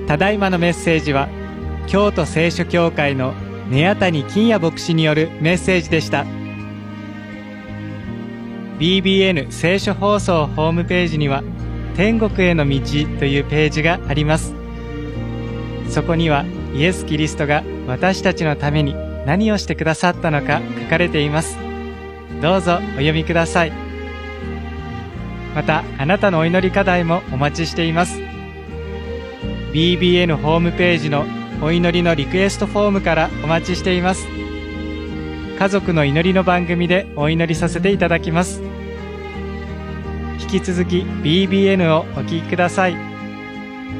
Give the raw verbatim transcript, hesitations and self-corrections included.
ただいまのメッセージは京都聖書協会の根谷金也牧師によるメッセージでした。 ビービーエヌ 聖書放送ホームページには天国への道というページがあります。そこにはイエス・キリストが私たちのために何をしてくださったのか書かれています。どうぞお読みください。またあなたのお祈り課題もお待ちしています。 ビービーエヌ ホームページのお祈りのリクエストフォームからお待ちしています。家族の祈りの番組でお祈りさせていただきます。引き続き ビービーエヌ をお聞きください。